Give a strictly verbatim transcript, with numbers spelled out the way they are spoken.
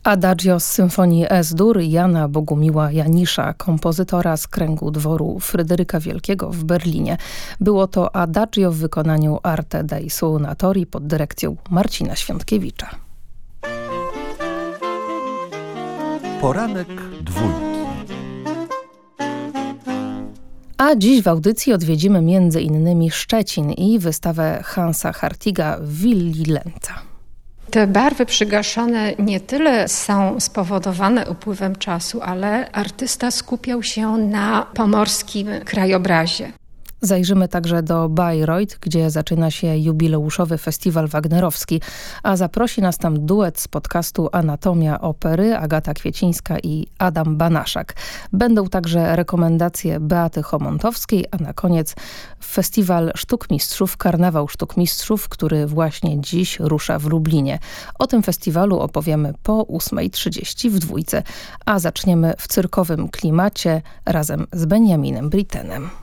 Adagio z symfonii Es-Dur Jana Bogumiła Janisza, kompozytora z kręgu dworu Fryderyka Wielkiego w Berlinie. Było to Adagio w wykonaniu Arte dei Suonatori pod dyrekcją Marcina Świątkiewicza. Poranek dwójki. A dziś w audycji odwiedzimy między innymi Szczecin i wystawę Hansa Hartiga w Willi Lenca. Te barwy przygaszone nie tyle są spowodowane upływem czasu, ale artysta skupiał się na pomorskim krajobrazie. Zajrzymy także do Bayreuth, gdzie zaczyna się jubileuszowy festiwal wagnerowski, a zaprosi nas tam duet z podcastu Anatomia Opery, Agata Kwiecińska i Adam Banaszak. Będą także rekomendacje Beaty Chomontowskiej, a na koniec Festiwal Sztuk Mistrzów, Karnawał Sztuk Mistrzów, który właśnie dziś rusza w Lublinie. O tym festiwalu opowiemy po ósmej trzydzieści w Dwójce, a zaczniemy w cyrkowym klimacie razem z Benjaminem Britenem.